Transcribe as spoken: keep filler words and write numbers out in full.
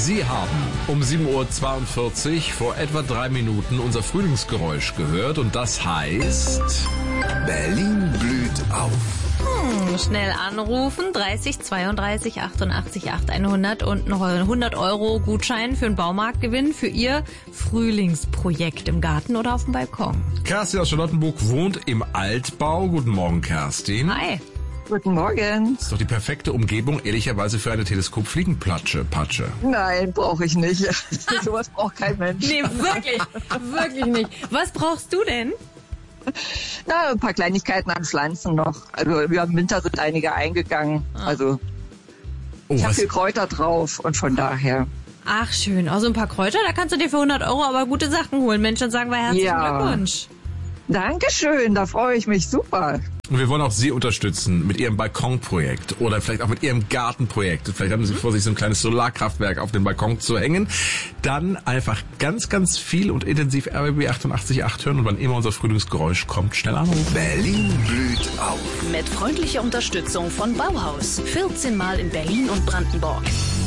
Sie haben um sieben Uhr zweiundvierzig vor etwa drei Minuten unser Frühlingsgeräusch gehört und das heißt, Berlin blüht auf. Hm, schnell anrufen, dreißig zweiunddreißig achtundachtzig achthundert und noch einen hundert Euro Gutschein für einen Baumarktgewinn für Ihr Frühlingsprojekt im Garten oder auf dem Balkon. Kerstin aus Charlottenburg wohnt im Altbau. Guten Morgen, Kerstin. Hi. Guten Morgen. Das ist doch die perfekte Umgebung, ehrlicherweise, für eine Teleskopfliegenplatsche, Patsche. Nein, brauche ich nicht. Sowas braucht kein Mensch. Nee, wirklich, wirklich nicht. Was brauchst du denn? Na, ein paar Kleinigkeiten an Pflanzen noch. Also wir haben im Winter sind einige eingegangen. Ah. Also Oh, ich habe was? viel Kräuter drauf und von daher. Ach schön, also ein paar Kräuter, da kannst du dir für hundert Euro aber gute Sachen holen. Mensch, dann sagen wir herzlichen Ja. Glückwunsch. Dankeschön, da freue ich mich super. Und wir wollen auch Sie unterstützen mit Ihrem Balkonprojekt oder vielleicht auch mit Ihrem Gartenprojekt. Vielleicht haben Sie vor, sich so ein kleines Solarkraftwerk auf den Balkon zu hängen. Dann einfach ganz, ganz viel und intensiv R B B achtundachtzig Komma acht hören und wann immer unser Frühlingsgeräusch kommt, schnell anrufen. Berlin blüht auf. Mit freundlicher Unterstützung von Bauhaus. vierzehn Mal in Berlin und Brandenburg.